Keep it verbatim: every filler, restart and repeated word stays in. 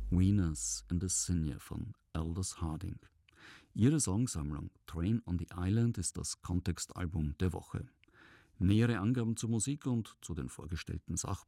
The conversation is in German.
Venus in the Sinja von Aldous Harding. Ihre Songsammlung Train on the Island ist das Kontextalbum der Woche. Nähere Angaben zur Musik und zu den vorgestellten Sachbuchstaben